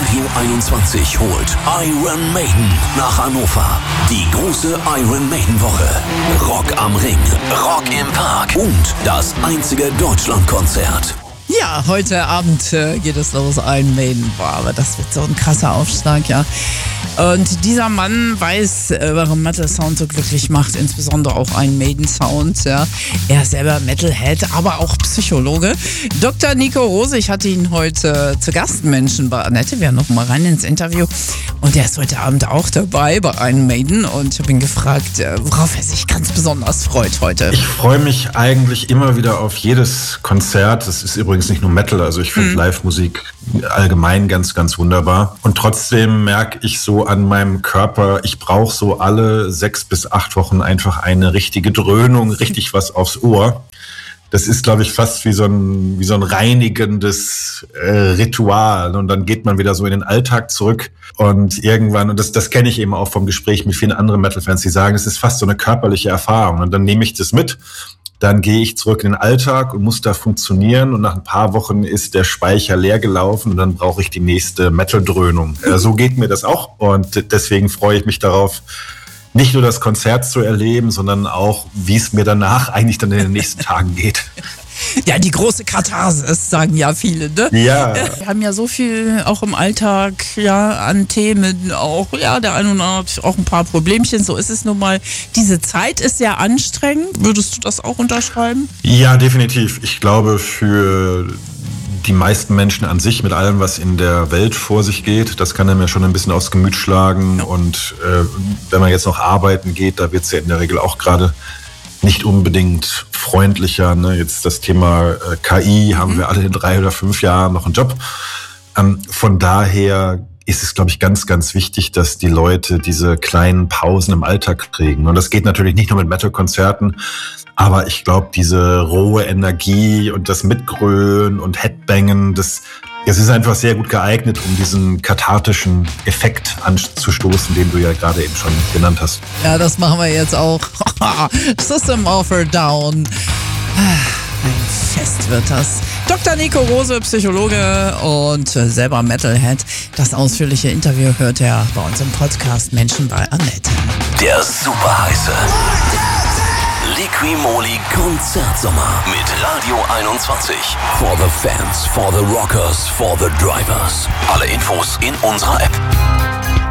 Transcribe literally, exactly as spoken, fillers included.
Radio einundzwanzig holt Iron Maiden nach Hannover. Die große Iron Maiden Woche. Rock am Ring, Rock im Park und das einzige Deutschlandkonzert. Ja, heute Abend äh, geht es los, Iron Maiden. Boah, aber das wird so ein krasser Aufschlag, ja. Und dieser Mann weiß, äh, warum Metal Sound so glücklich macht, insbesondere auch Iron Maiden Sound, ja. Er ist selber Metalhead, aber auch Psychologe. Doktor Nico Rose, ich hatte ihn heute zu Gast, Menschen bei Annette. Wir haben noch mal rein ins Interview. Und er ist heute Abend auch dabei bei Iron Maiden. Und ich habe ihn gefragt, äh, worauf er sich ganz besonders freut heute. Ich freue mich eigentlich immer wieder auf jedes Konzert. Das ist übrigens nicht nur Metal, also ich finde mhm. Live-Musik allgemein ganz, ganz wunderbar. Und trotzdem merke ich so an meinem Körper, ich brauche so alle sechs bis acht Wochen einfach eine richtige Dröhnung, richtig was aufs Ohr. Das ist, glaube ich, fast wie so ein, wie so ein reinigendes äh, Ritual. Und dann geht man wieder so in den Alltag zurück. Und irgendwann, und das, das kenne ich eben auch vom Gespräch mit vielen anderen Metal-Fans, die sagen, es ist fast so eine körperliche Erfahrung. Und dann nehme ich das mit. Dann gehe ich zurück in den Alltag und muss da funktionieren. Und nach ein paar Wochen ist der Speicher leer gelaufen und dann brauche ich die nächste Metal-Dröhnung. Äh, so geht mir das auch. Und deswegen freue ich mich darauf, nicht nur das Konzert zu erleben, sondern auch, wie es mir danach eigentlich dann in den nächsten Tagen geht. Ja, die große Katharsis, sagen ja viele, ne? Ja. Wir haben ja so viel auch im Alltag, ja, an Themen auch, ja, der eine oder andere hat auch ein paar Problemchen, so ist es nun mal. Diese Zeit ist sehr anstrengend. Würdest du das auch unterschreiben? Ja, definitiv. Ich glaube, für die meisten Menschen an sich, mit allem, was in der Welt vor sich geht, das kann einem ja schon ein bisschen aufs Gemüt schlagen. Und äh, wenn man jetzt noch arbeiten geht, da wird es ja in der Regel auch gerade nicht unbedingt freundlicher. Ne? Jetzt das Thema äh, K I, haben mhm. wir alle in drei oder fünf Jahren noch einen Job. Ähm, von daher ist es, glaube ich, ganz, ganz wichtig, dass die Leute diese kleinen Pausen im Alltag kriegen. Und das geht natürlich nicht nur mit Metal-Konzerten, aber ich glaube, diese rohe Energie und das Mitgrölen und Headbangen, das Es ist einfach sehr gut geeignet, um diesen kathartischen Effekt anzustoßen, den du ja gerade eben schon genannt hast. Ja, das machen wir jetzt auch. System of a Down. Ein Fest wird das. Doktor Nico Rose, Psychologe und selber Metalhead. Das ausführliche Interview hört er bei uns im Podcast Menschen bei Annette. Der super heiße Liqui-Moly Konzertsommer mit Radio einundzwanzig. For the fans, for the rockers, for the drivers. Alle Infos in unserer App.